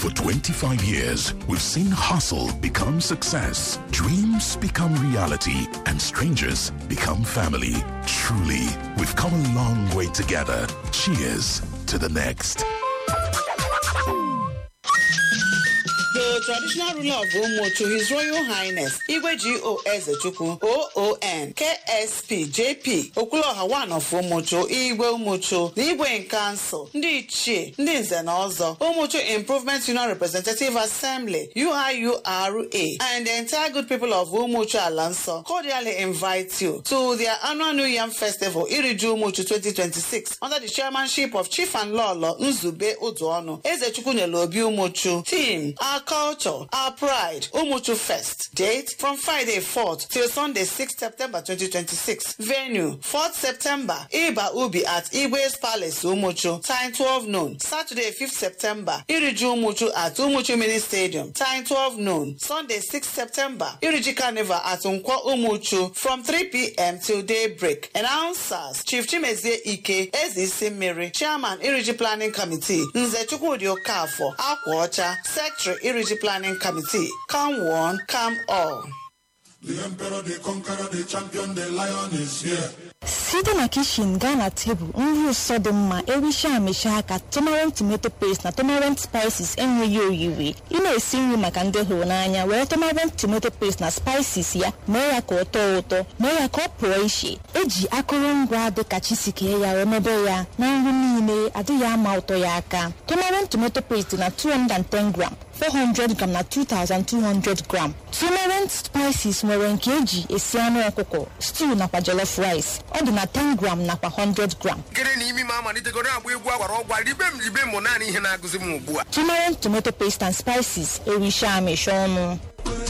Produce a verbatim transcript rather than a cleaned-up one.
For twenty-five years, we've seen hustle become success, dreams become reality, and strangers become family. Truly, we've come a long way together. Cheers to the next. The traditional ruler of Umuchu, His Royal Highness Igwe G O Ezechukwu O O N K S P J P Okuloha one of Umuchu, Igwe Umuchu, the Igwe in Council, Ndi Ichie, Ndi Nze na Ozo, Umuchu Improvement Union Representative Assembly, U I U R A, and the entire good people of Umuchu Alanso cordially invite you to their annual New Yam Festival, Iriju Umuchu twenty twenty-six, under the chairmanship of Chief and Lolo Nzube Uduonu, Ezechukwu Nyelobi Umuchu. Team, our culture, our pride, Umuchu Fest. Date from Friday fourth till Sunday sixth September twenty twenty-six. Venue fourth September, Iba Ubi at Igwe's Palace, Umuchu. Time twelve noon. Saturday fifth September, Iriju Umuchu at Umuchu Mini Stadium. Time twelve noon. Sunday sixth September, Iriji Carnival at Unkwa Umuchu from three p.m. till daybreak. Announcers, Chief Chimezie Ike, Ezisi Mary, Chairman, Iriji Planning Committee, Nzechukwu Diokafo, Akwacha, Secretary, Iriji Planning Committee. Come one, come all. The emperor, the conqueror, the champion, the lion is here. Site na kitchen gaa na table nri ụsọ dị mma ericha amịcha aka tomarant tomato paste na tomarant spices enweghị oyiri ị na-esi nri maka ndị hụrụ n'anya were tomarant tomato paste na spices ya mee ya ka ọ tọọ ụtọ mee ya ka ọ pụọ iche eji akụrụngwa dịka chisikee ya remebe ya na nri niile adịghị ama ụtọ ya aka tomarant tomato paste na two hundred ten gram four hundred gram na two thousand two hundred gram tomarant spices nwere nke eji esi anụ ọkụkọ stew nakwa jollof rice ọ dị na ten gram nakwa one hundred gram. Kere ni imi mama nitegoro agba egwu agwara ọgwa libe m libe m naanị ihe na-agụzi m ugbu a. Tomarant tomato paste and spices ericha amịcha ọnụ.